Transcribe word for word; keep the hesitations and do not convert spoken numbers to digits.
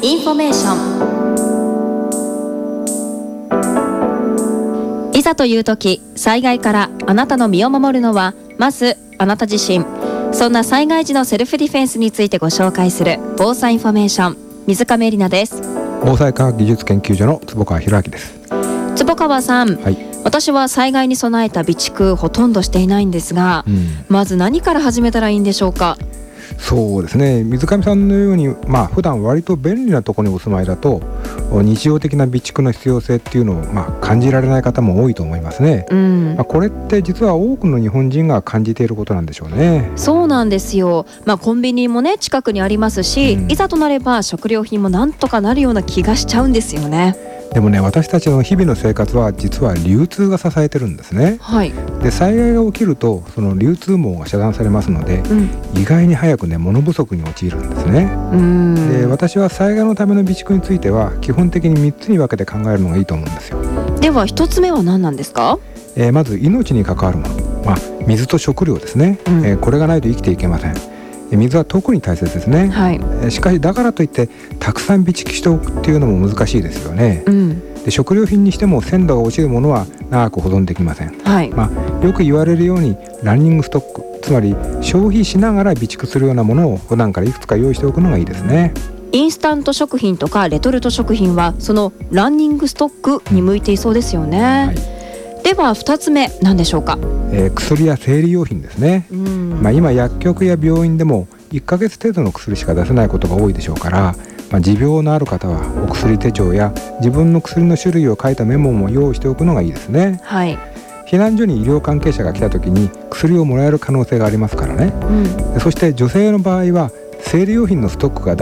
インフォメーション。いざという時、災害からあなたの身を守るのはまずあなた自身。そんな災害時のセルフディフェンスについてご紹介する防災インフォメーション、水亀里奈です。 防災科学技術研究所の坪川博明です。 坪川さん、 はい、 私は災害に備えた備蓄ほとんどしていないんですが、うん、まず何から始めたらいいんでしょうか。 そうですね、水上さんのように、まあ普段割と便利なところにお住まいだと日常的な備蓄の必要性っていうのを、まあ、感じられない方も多いと思いますね、うんまあ、これって実は多くの日本人が感じていることなんでしょうね。 そうなんですよ、まあ、コンビニもね近くにありますし、うん、いざとなれば食料品もなんとかなるような気がしちゃうんですよね。 でもね、私たちの日々の生活は実は流通が支えてるんですね、はい、で災害が起きるとその流通網が遮断されますので、うん、意外に早くね物不足に陥るんですね。うんで私は災害のための備蓄については基本的にみっつに分けて考えるのがいいと思うんですよ。 ではひとつめは何なんですか。 えー、まず命に関わるもの、まあ、水と食料ですね、うんえー、これがないと生きていけません。水は特に大切ですね、はい、しかしだからといってたくさん備蓄しておくっていうのも難しいですよね、うん、で食料品にしても鮮度が落ちるものは長く保存できません、はいまあ、よく言われるようにランニングストック、つまり消費しながら備蓄するようなものを普段からいくつか用意しておくのがいいですね。 インスタント食品とかレトルト食品はそのランニングストックに向いていそうですよね、はい、ではふたつめ何でしょうか。 えー、薬や生理用品ですね、うんまあ、今薬局や病院でもいっかげつ程度の薬しか出せないことが多いでしょうから、まあ、持病のある方はお薬手帳や自分の薬の種類を書いたメモも用意しておくのがいいですね、はい、避難所に医療関係者が来た時に薬をもらえる可能性がありますからね、うん、そして女性の場合は生理用品のストックが